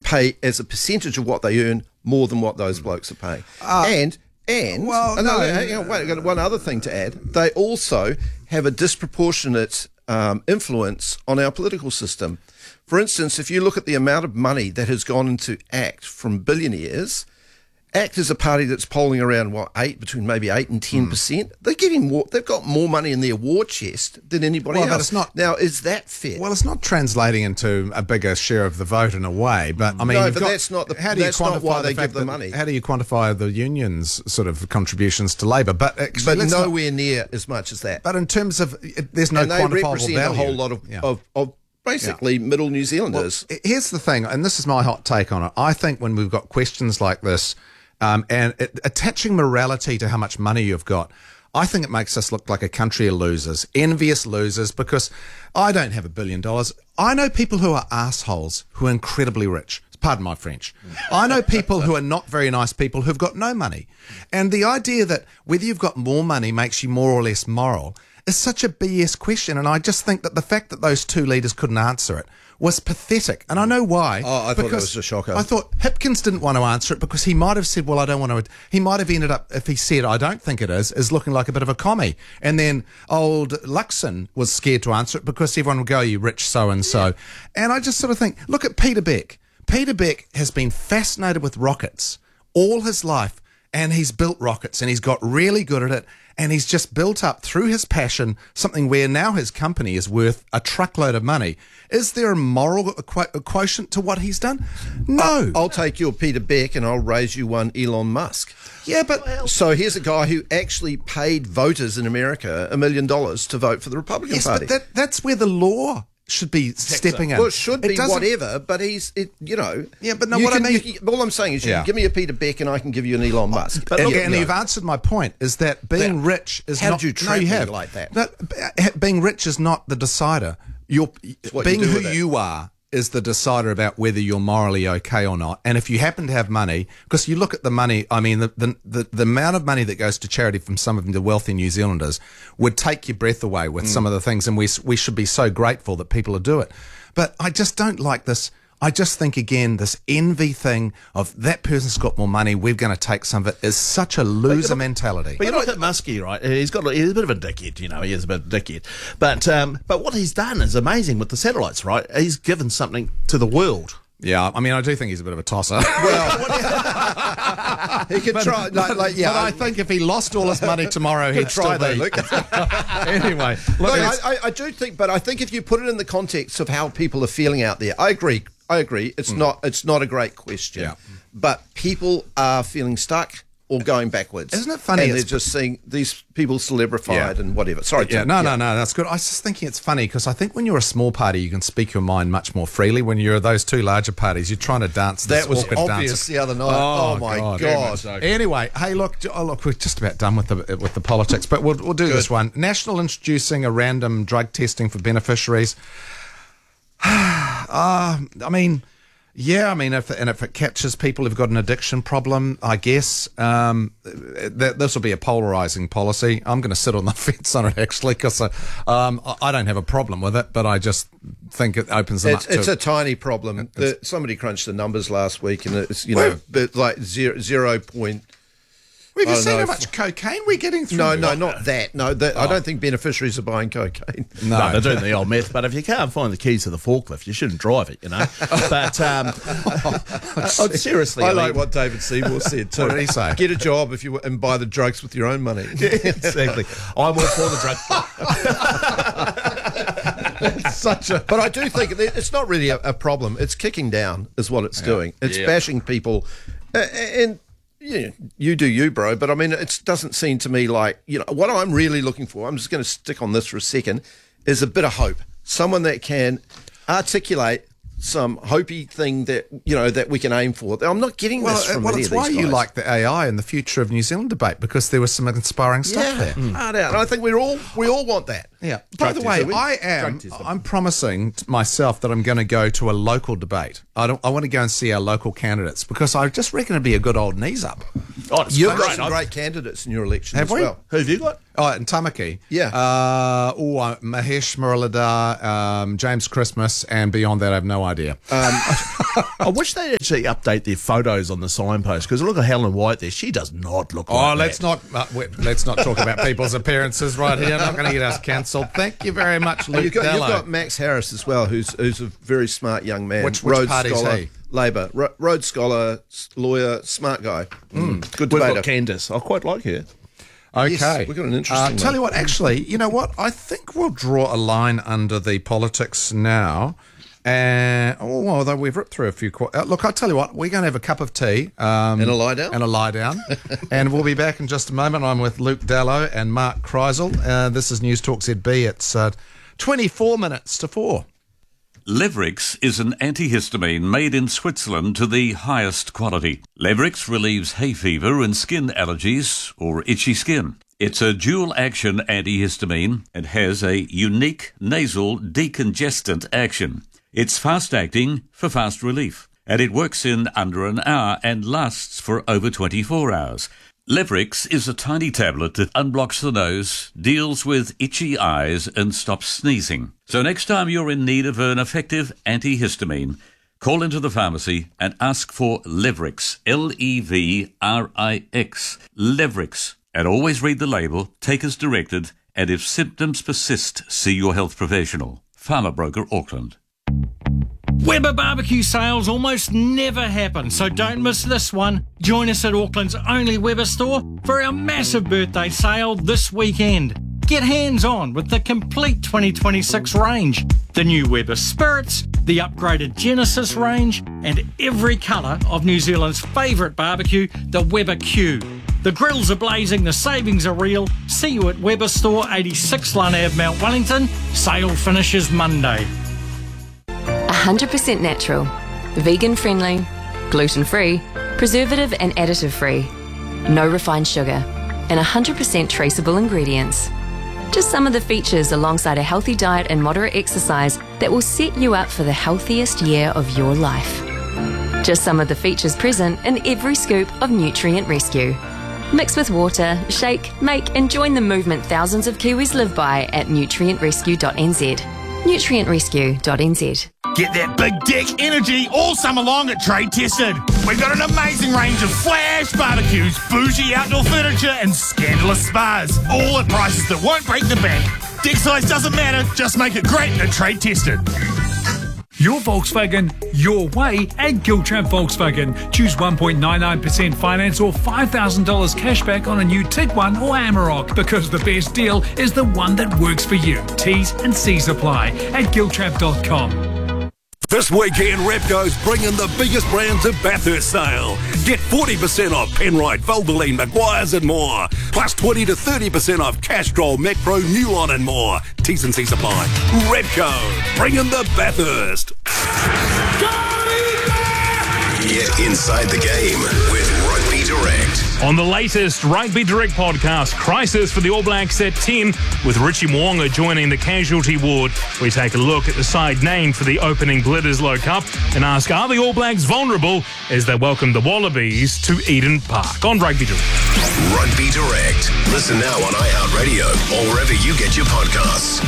pay as a percentage of what they earn more than what those blokes are paying. I've got one other thing to add. They also have a disproportionate influence on our political system. For instance, if you look at the amount of money that has gone into ACT from billionaires, ACT is a party that's polling around between maybe 8 and 10%. They're getting more. They've got more money in their war chest than anybody else. But it's not, now, is that fair? Well, it's not translating into a bigger share of the vote in a way. But I mean, that's not why they give the money. How do you quantify the unions' sort of contributions to Labor? But nowhere near as much as that. But in terms of, there's no quantifiable value. They represent a whole lot of basically middle New Zealanders. Well, here's the thing, and this is my hot take on it. I think when we've got questions like this, attaching morality to how much money you've got, I think it makes us look like a country of losers, envious losers, because I don't have $1 billion. I know people who are assholes who are incredibly rich. Pardon my French. I know people who are not very nice people who've got no money. And the idea that whether you've got more money makes you more or less moral is such a BS question. And I just think that the fact that those two leaders couldn't answer it was pathetic. And I know why. I thought it was a shocker. I thought Hipkins didn't want to answer it because he might have said, well, I don't want to. He might have ended up, if he said, I don't think it is looking like a bit of a commie. And then old Luxon was scared to answer it because everyone would go, you rich so-and-so. Yeah. And I just sort of think, look at Peter Beck. Peter Beck has been fascinated with rockets all his life, and he's built rockets, and he's got really good at it, and he's just built up through his passion something where now his company is worth a truckload of money. Is there a moral quotient to what he's done? No. I'll take your Peter Beck and I'll raise you one Elon Musk. Yeah, but... So here's a guy who actually paid voters in America $1 million to vote for the Republican Party. Yes, but that's where the law should be stepping in. Well, it should be whatever, but Yeah, but no, what I mean... all I'm saying is you can give me a Peter Beck and I can give you an Elon Musk. But and you've answered my point, is that being rich is how not... How did you treat me like that? But being rich is not the decider. Being who you are is the decider about whether you're morally okay or not. And if you happen to have money, because you look at the money, I mean, the amount of money that goes to charity from some of the wealthy New Zealanders would take your breath away with some of the things, and we should be so grateful that people do it. But I just don't like this. I just think, again, this envy thing of that person's got more money, we're going to take some of it, is such a loser mentality. But you look at Muskie, right? He's a bit of a dickhead, he is a bit of a dickhead. But what he's done is amazing with the satellites, right? He's given something to the world. Yeah, I mean, I do think he's a bit of a tosser. Well, he could try. But I think if he lost all his money tomorrow, he'd try that. Anyway, look, I do think, but I think if you put it in the context of how people are feeling out there, I agree. It's not a great question, but people are feeling stuck or going backwards. Isn't it funny? And they're just seeing these people celebrified and whatever. Sorry. No, that's good. I was just thinking it's funny because I think when you're a small party, you can speak your mind much more freely. When you're those two larger parties, you're trying to dance this That was awkward obvious dance. the other night. Oh my God. Anyway, hey, look, we're just about done with the politics, but we'll do this one. National introducing a random drug testing for beneficiaries. I mean... Yeah, I mean, if it catches people who've got an addiction problem, I guess this will be a polarising policy. I'm going to sit on the fence on it, actually, because I don't have a problem with it, but I just think it opens them up to... It's a tiny problem. Somebody crunched the numbers last week, and it's, like 0. Have you seen how much cocaine we're getting through? No, not that. No, I don't think beneficiaries are buying cocaine. No, they're doing the old meth. But if you can't find the keys to the forklift, you shouldn't drive it, But seriously, I like what David Seymour said too. What did he say? Get a job and buy the drugs with your own money. Yeah, exactly. I'm all for the drugs. But I do think it's not really a problem. It's kicking down, is what it's doing. It's bashing people, and. Yeah, you do you, bro. But I mean, it doesn't seem to me like, what I'm really looking for, I'm just going to stick on this for a second, is a bit of hope. Someone that can articulate some hopey thing that, that we can aim for. I'm not getting this from many of these guys. Well, it's why you like the AI and the future of New Zealand debate, because there was some inspiring stuff there. Hard out. And I think we all want that. Yeah. By the way, I'm promising myself that I'm going to go to a local debate. I want to go and see our local candidates because I just reckon it'd be a good old knees up. Oh, it's You've great. got some great candidates in your election Have as we? well. Who have you got? Oh, in Tamaki. Yeah. Mahesh Muralidhar, James Christmas, and beyond that, I have no idea. I wish they'd actually update their photos on the signpost, because look at Helen White there. She does not look like let's not talk about people's appearances right here. Not going to get us cancelled. Thank you very much, Luke You've Dello. got Max Harris as well, who's a very smart young man. Which Rhodes party is Scholar, he? Labour. Rhodes Scholar, lawyer, smart guy. Good We've debater. got Candice. I quite like her. Okay. Yes, we've got an interesting Tell one. you what, actually, you know what? I think we'll draw a line under the politics now. And although we've ripped through a few. Look, I'll tell you what, we're going to have a cup of tea. And a lie down? And a lie down. And we'll be back in just a moment. I'm with Luke Dello and Mark Kreisel. This is News Talk ZB. It's 24 minutes to 4. Levrix is an antihistamine made in Switzerland to the highest quality. Levrix relieves hay fever and skin allergies or itchy skin. It's a dual-action antihistamine and has a unique nasal decongestant action. It's fast-acting for fast relief, and it works in under an hour and lasts for over 24 hours. Levrix is a tiny tablet that unblocks the nose, deals with itchy eyes, and stops sneezing. So next time you're in need of an effective antihistamine, call into the pharmacy and ask for Levrix, Levrix, Levrix. And always read the label, take as directed, and if symptoms persist, see your health professional. Farmer Broker, Auckland. Weber barbecue sales almost never happen, so don't miss this one. Join us at Auckland's only Weber store for our massive birthday sale this weekend. Get hands-on with the complete 2026 range. The new Weber Spirits, the upgraded Genesis range, and every colour of New Zealand's favourite barbecue, the Weber Q. The grills are blazing, the savings are real. See you at Weber Store, 86 Lund Ave, Mount Wellington. Sale finishes Monday. 100% natural, vegan friendly, gluten free, preservative and additive free, no refined sugar, and 100% traceable ingredients. Just some of the features alongside a healthy diet and moderate exercise that will set you up for the healthiest year of your life. Just some of the features present in every scoop of Nutrient Rescue. Mix with water, shake, make and join the movement thousands of Kiwis live by at nutrientrescue.nz. nutrientrescue.nz. Get that big dick energy all summer long at Trade Tested. We've got an amazing range of flash barbecues, bougie outdoor furniture and scandalous spas, all at prices that won't break the bank. Dick size doesn't matter, just make it great at Trade Tested. Your Volkswagen, your way at Giltrap Volkswagen. Choose 1.99% finance or $5,000 cashback on a new Tiguan or Amarok, because the best deal is the one that works for you. T's and C's apply at giltrap.com. This weekend, Repco's bringing the biggest brands of Bathurst sale. Get 40% off Penrite, Valvoline, Maguire's and more. Plus 20 to 30% off Castrol, Macpro, Newon and more. T's and C's apply. Repco, bringing the Bathurst. Get inside the game with Rugby Direct. On the latest Rugby Direct podcast, crisis for the All Blacks at 10, with Richie Mo'unga joining the casualty ward. We take a look at the side named for the opening Bledisloe Cup and ask, are the All Blacks vulnerable as they welcome the Wallabies to Eden Park? On Rugby Direct. Rugby Direct. Listen now on iHeartRadio or wherever you get your podcasts.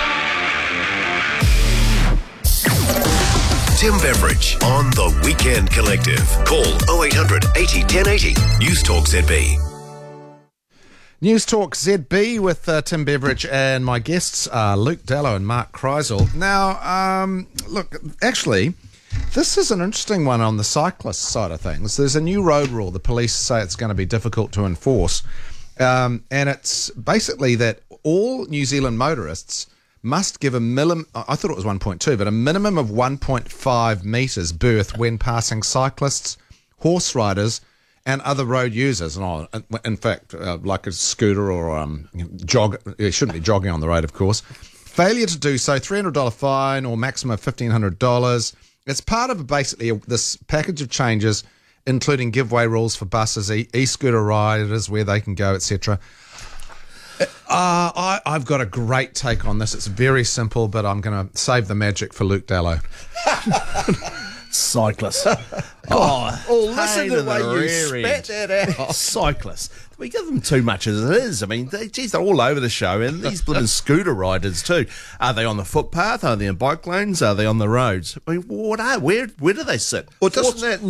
Tim Beveridge on The Weekend Collective. Call 0800 80 1080. News Talk ZB. News Talk ZB with Tim Beveridge, and my guests are Luke Dello and Mark Kreisel. Now, look, actually, this is an interesting one on the cyclist side of things. There's a new road rule. The police say it's going to be difficult to enforce, and it's basically that all New Zealand motorists must give a minimum, I thought it was 1.2, but a minimum of 1.5 metres berth when passing cyclists, horse riders, and other road users. And in fact, like a scooter or it shouldn't be jogging on the road, of course. Failure to do so, $300 fine or maximum of $1,500. It's part of basically this package of changes, including giveaway rules for buses, e-scooter riders, where they can go, etc. I've got a great take on this. It's very simple, but I'm going to save the magic for Luke Dello. Cyclists. Listen to the way you rear spat that out. Cyclists. We give them too much as it is. I mean, they're all over the show, and these blooming scooter riders too. Are they on the footpath? Are they in bike lanes? Are they on the roads? I mean, where do they sit? Well, doesn't that